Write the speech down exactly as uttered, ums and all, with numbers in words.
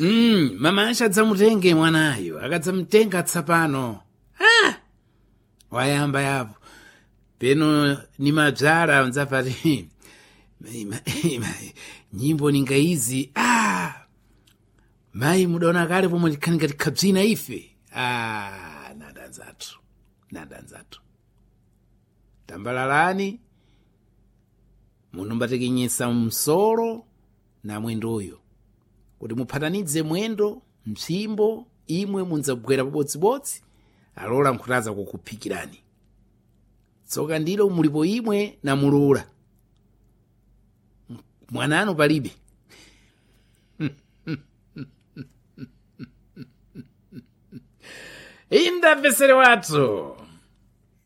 mm, mama asha adzamutenge mwanayo akadzamtenga tsapano ah! wayamba yapo peno ni madzala mdzapati nyimbo ninga izi ah! mayi mudaona kale pomwe tikhani ngati khabzina ife ah, nadanzatu nadanzatu tambalalani muno mbatekenyesa msolo na mwendoyo kuti muphatanidze mwendo mphimbo imwe munzagwera pabodzibodzi alola nkhutaza kukuphikirani tsoka ndilo mulipo imwe na mulula mwanano palibe indamvesere wathu